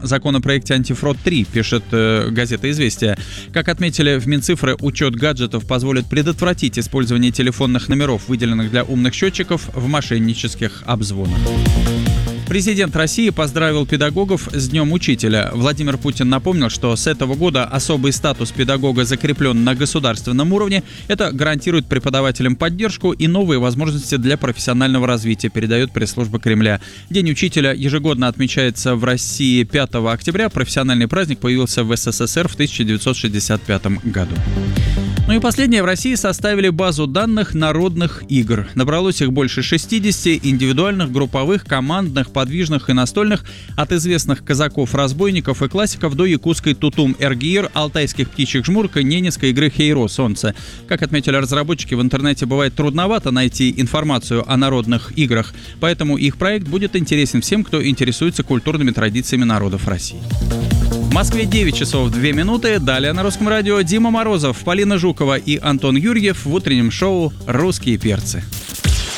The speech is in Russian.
законопроекте «Антифрод-3», пишет газета «Известия». Как отметили в Минцифры, учет гаджетов позволит предотвратить использование телефонных номеров, выделенных для умных счетчиков, в мошеннических обзвонах. Президент России поздравил педагогов с Днем Учителя. Владимир Путин напомнил, что с этого года особый статус педагога закреплен на государственном уровне. Это гарантирует преподавателям поддержку и новые возможности для профессионального развития, передает пресс-служба Кремля. День Учителя ежегодно отмечается в России 5 октября. Профессиональный праздник появился в СССР в 1965 году. Ну и последнее. В России составили базу данных народных игр. Набралось их больше 60 индивидуальных, групповых, командных, подвижных и настольных, от известных казаков-разбойников и классиков до якутской Тутум-Эргиир, алтайских птичьих жмурок и ненецкой игры Хейро «Солнце». Как отметили разработчики, в интернете бывает трудновато найти информацию о народных играх, поэтому их проект будет интересен всем, кто интересуется культурными традициями народов России. В Москве 9 часов 2 минуты. Далее на Русском радио Дима Морозов, Полина Жукова и Антон Юрьев в утреннем шоу «Русские перцы».